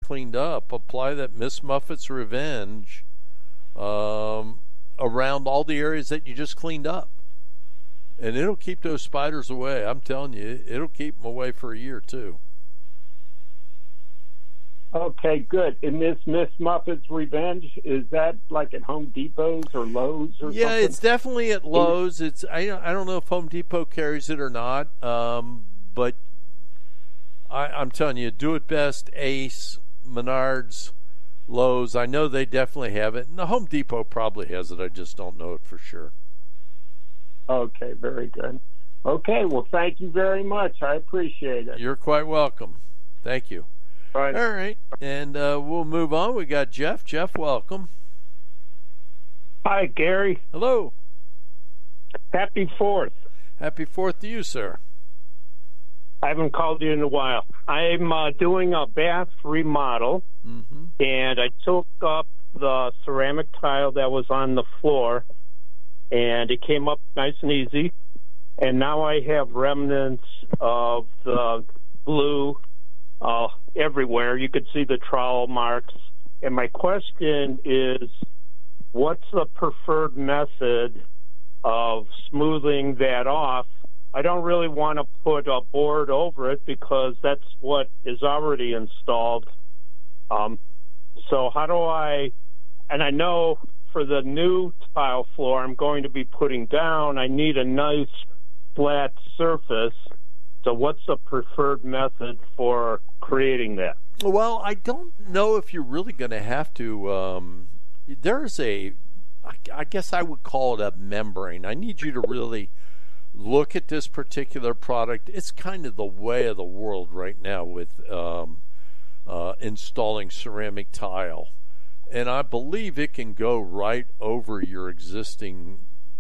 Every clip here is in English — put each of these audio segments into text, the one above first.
cleaned up, apply that Miss Muffet's Revenge around all the areas that you just cleaned up. And it'll keep those spiders away. I'm telling you, it'll keep them away for a year, too. Okay, good. And this Miss Muffet's Revenge, is that like at Home Depot's or Lowe's or something? Yeah, it's definitely at Lowe's. I don't know if Home Depot carries it or not, but I'm telling you, Do It Best, Ace, Menards, Lowe's, I know they definitely have it. And the Home Depot probably has it. I just don't know it for sure. Okay, very good. Okay, well, thank you very much. I appreciate it. You're quite welcome. Thank you. All right. And we'll move on. We got Jeff. Jeff, welcome. Hi, Gary. Hello. Happy 4th. Happy 4th to you, sir. I haven't called you in a while. I'm doing a bath remodel, and I took up the ceramic tile that was on the floor, and it came up nice and easy. And now I have remnants of the glue everywhere. You could see the trowel marks. And my question is, what's the preferred method of smoothing that off? I don't really want to put a board over it because that's what is already installed. So how do I, and I know for the new tile floor I'm going to be putting down, I need a nice flat surface. So what's the preferred method for creating that? Well, I don't know if you're really going to have to. There's I guess I would call it a membrane. I need you to really look at this particular product. It's kind of the way of the world right now with installing ceramic tile. And I believe it can go right over your existing,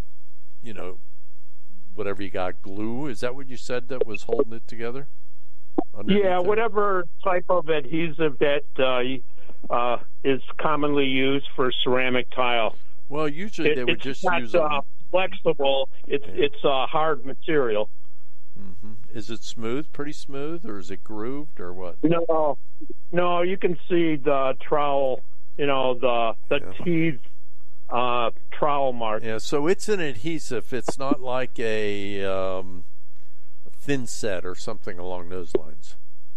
whatever you got, glue. Is that what you said that was holding it together? Yeah, whatever type of adhesive that is commonly used for ceramic tile. Well, usually they would just use flexible. It's a hard material. Is it smooth, pretty smooth, or is it grooved, or what? No. You can see the trowel. The teeth trowel mark. Yeah, so it's an adhesive. It's not like a thin set or something along those lines.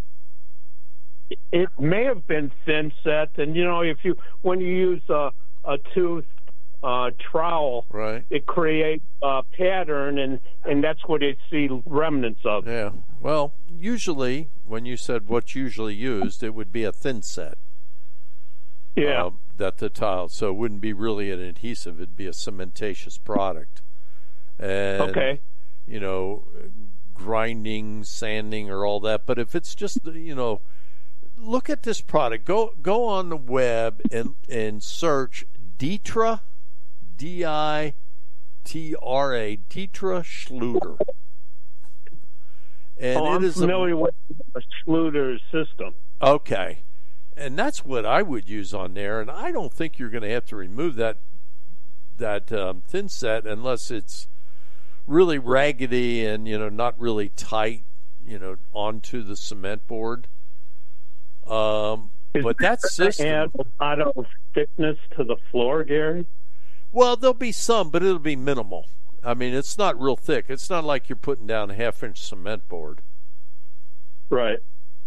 It may have been thin set, and when you use a tooth trowel, right, it creates a pattern, and that's what you see remnants of. Yeah. Well, usually when you said what's usually used, it would be a thin set. Yeah. That the tile, so it wouldn't be really an adhesive; it'd be a cementatious product. And, okay. Grinding, sanding, or all that. But if it's just look at this product. Go on the web and search Ditra, Ditra, Ditra Schluter. And I'm familiar with the Schluter system. Okay. And that's what I would use on there. And I don't think you're going to have to remove that thin set unless it's really raggedy and not really tight onto the cement board. But that system add a lot of thickness to the floor, Gary. Well, there'll be some, but it'll be minimal. I mean, it's not real thick. It's not like you're putting down a 1/2-inch cement board. Right.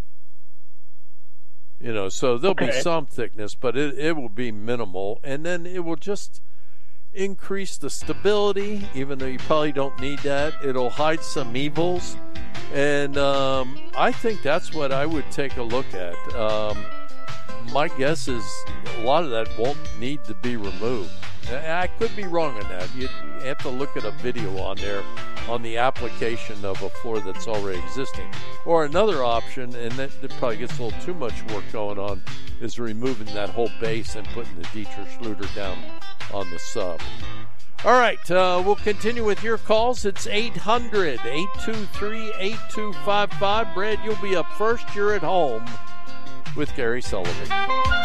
So there'll be some thickness, but it will be minimal, and then it will just increase the stability, even though you probably don't need that. It'll hide some evils, and I think that's what I would take a look at. My guess is a lot of that won't need to be removed. I could be wrong on that. You have to look at a video on there on the application of a floor that's already existing. Or another option, and that probably gets a little too much work going on, is removing that whole base and putting the Dietrich Schluter down on the sub. All right, we'll continue with your calls. It's 800-823-8255. Brad, you'll be up first. You're at home with Gary Sullivan.